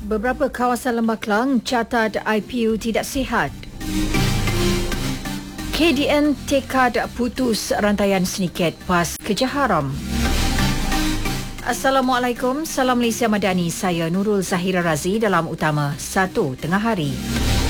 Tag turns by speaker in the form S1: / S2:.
S1: Beberapa kawasan Lembah Kelang catat IPU tidak sihat. KDN tekad putus rantaian sniket PAS Kerja Haram. Assalamualaikum, Salam Malaysia Madani. Saya Nurul Zahira Razi dalam Utama 1 Tengah Hari.